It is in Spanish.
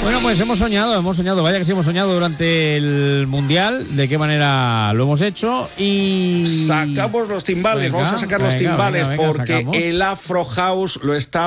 Bueno, pues hemos soñado, vaya que sí hemos soñado durante el Mundial, de qué manera lo hemos hecho y... Sacamos los timbales, vamos a sacar los timbales porque el Afro House lo está